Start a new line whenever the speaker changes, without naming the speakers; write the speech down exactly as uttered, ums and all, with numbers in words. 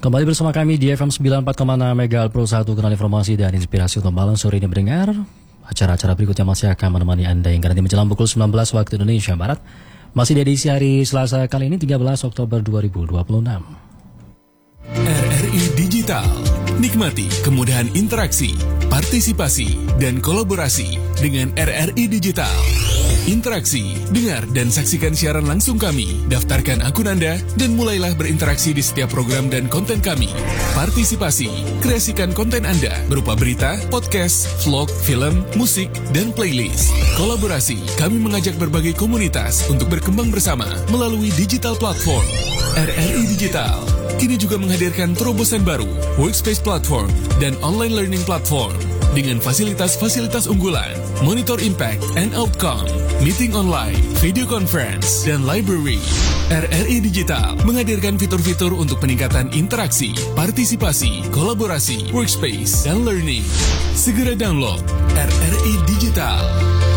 Kembali bersama kami di F M sembilan puluh empat koma enam Mega Pro satu, kenal informasi dan inspirasi untuk malam sore ini mendengar. Acara-acara berikutnya masih akan menemani Anda hingga nanti menjelang pukul sembilan belas waktu Indonesia Barat. Masih di edisi hari Selasa kali ini tiga belas Oktober dua ribu dua puluh enam.
R R I Digital. Nikmati kemudahan interaksi, partisipasi, dan kolaborasi dengan R R I Digital. Interaksi, dengar dan saksikan siaran langsung kami. Daftarkan akun Anda dan mulailah berinteraksi di setiap program dan konten kami. Partisipasi, kreasikan konten Anda berupa berita, podcast, vlog, film, musik, dan playlist. Kolaborasi, kami mengajak berbagai komunitas untuk berkembang bersama melalui digital platform. R R I Digital kini juga menghadirkan terobosan baru, workspace platform, dan online learning platform. Dengan fasilitas-fasilitas unggulan, monitor impact and outcome, meeting online, video conference, dan library. R R I Digital menghadirkan fitur-fitur untuk peningkatan interaksi, partisipasi, kolaborasi, workspace, dan learning. Segera download R R I Digital.